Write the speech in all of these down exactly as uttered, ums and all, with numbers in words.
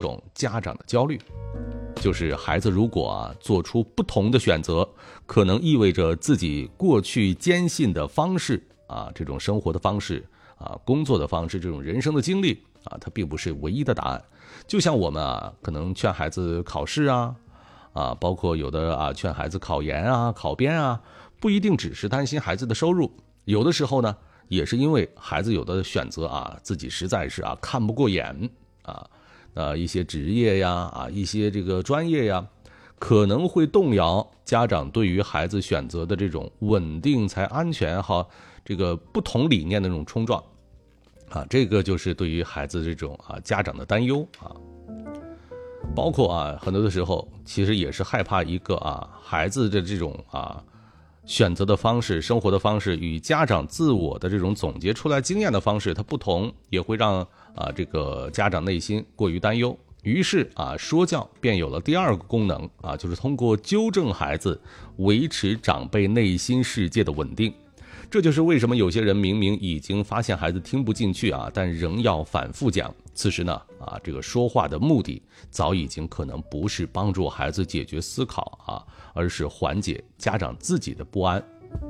种家长的焦虑，就是孩子如果啊做出不同的选择，可能意味着自己过去坚信的方式啊，这种生活的方式啊，工作的方式，这种人生的经历啊，它并不是唯一的答案。就像我们啊，可能劝孩子考试啊，啊，包括有的啊劝孩子考研啊、考编啊，不一定只是担心孩子的收入，有的时候呢，也是因为孩子有的选择啊，自己实在是啊看不过眼啊，呃一些职业呀啊一些这个专业呀，可能会动摇家长对于孩子选择的这种稳定才安全哈，这个不同理念的这种冲撞啊，这个就是对于孩子这种啊家长的担忧啊。包括啊，很多的时候其实也是害怕一个啊孩子的这种啊选择的方式、生活的方式与家长自我的这种总结出来经验的方式它不同，也会让啊这个家长内心过于担忧。于是啊，说教便有了第二个功能啊，就是通过纠正孩子，维持长辈内心世界的稳定。这就是为什么有些人明明已经发现孩子听不进去啊，但仍要反复讲。此时呢，啊，这个说话的目的早已经可能不是帮助孩子解决思考啊，而是缓解家长自己的不安。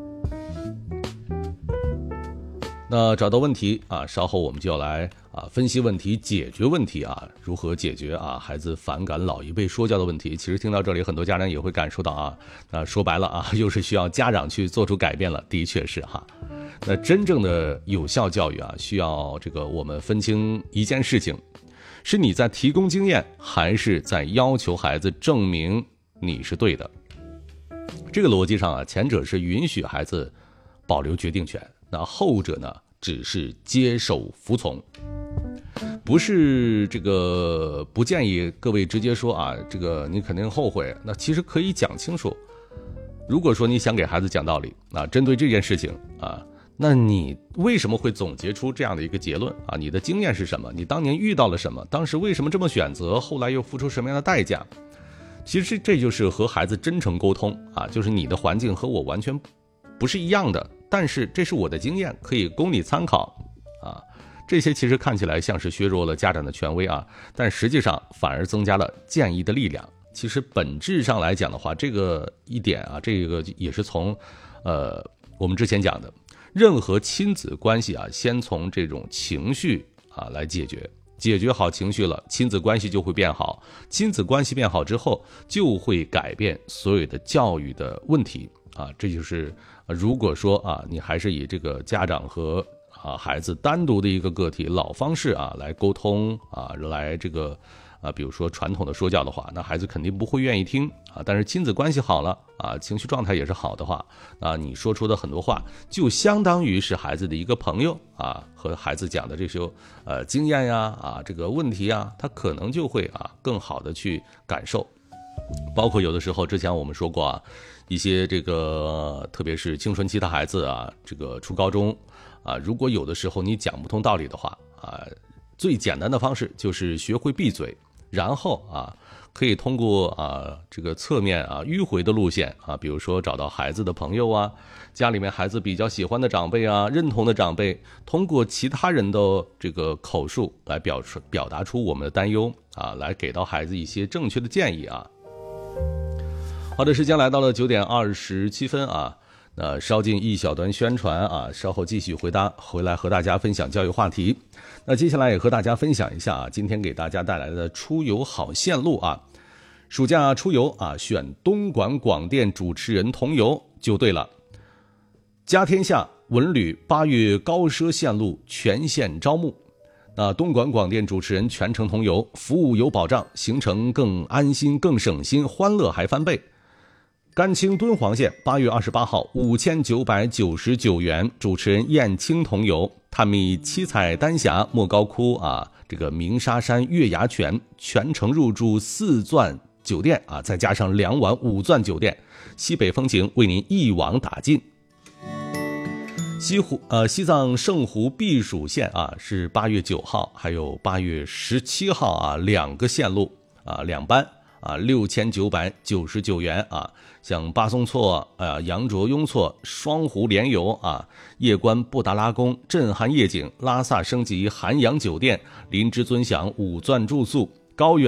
那找到问题啊，稍后我们就要来啊分析问题、解决问题啊，如何解决啊孩子反感老一辈说教的问题。其实听到这里，很多家长也会感受到啊，那说白了啊，又是需要家长去做出改变了，的确是哈。那真正的有效教育啊，需要这个我们分清一件事情，是你在提供经验，还是在要求孩子证明你是对的。这个逻辑上啊，前者是允许孩子保留决定权，那后者呢，只是接受服从。不是这个不建议各位直接说啊，这个你肯定后悔。那其实可以讲清楚。如果说你想给孩子讲道理啊，针对这件事情啊，那你为什么会总结出这样的一个结论啊？你的经验是什么？你当年遇到了什么？当时为什么这么选择？后来又付出什么样的代价？其实这就是和孩子真诚沟通啊，就是你的环境和我完全不是一样的，但是这是我的经验，可以供你参考啊。这些其实看起来像是削弱了家长的权威啊，但实际上反而增加了建议的力量。其实本质上来讲的话，这个一点啊，这个也是从呃我们之前讲的，任何亲子关系啊，先从这种情绪啊来解决，解决好情绪了，亲子关系就会变好，亲子关系变好之后，就会改变所有的教育的问题啊。这就是如果说啊，你还是以这个家长和啊孩子单独的一个个体老方式啊来沟通啊，来这个啊，比如说传统的说教的话，那孩子肯定不会愿意听啊。但是亲子关系好了啊，情绪状态也是好的话，啊，你说出的很多话就相当于是孩子的一个朋友啊，和孩子讲的这些呃经验呀啊这个问题呀，他可能就会啊更好的去感受。包括有的时候之前我们说过啊，一些这个特别是青春期的孩子啊，这个初高中啊，如果有的时候你讲不通道理的话啊，最简单的方式就是学会闭嘴。然后啊，可以通过啊这个侧面啊迂回的路线啊，比如说找到孩子的朋友啊，家里面孩子比较喜欢的长辈啊，认同的长辈，通过其他人的这个口述来表出表达出我们的担忧啊，来给到孩子一些正确的建议啊。好的，时间来到了九点二十七分啊。那稍进一小段宣传啊，稍后继续回答回来和大家分享教育话题。那接下来也和大家分享一下啊，今天给大家带来的出游好线路啊，暑假出游啊，选东莞广电主持人同游就对了。家天下文旅八月高奢线路全线招募，那东莞广电主持人全程同游，服务有保障，行程更安心更省心，欢乐还翻倍。甘青敦煌线八月二十八号五千九百九十九元，主持人燕青同游，探秘七彩丹霞、莫高窟啊，这个鸣沙山月牙泉，全程入住四钻酒店啊，再加上两晚五钻酒店，西北风情为您一网打尽。西湖呃西藏圣湖避暑线啊，是八月九号还有八月十七号啊，两个线路啊，两班啊，六千九百九十九元啊。像巴松措、呃羊卓雍措双湖联游啊，夜观布达拉宫震撼夜景，拉萨升级涵养酒店，林之尊享五钻住宿，高原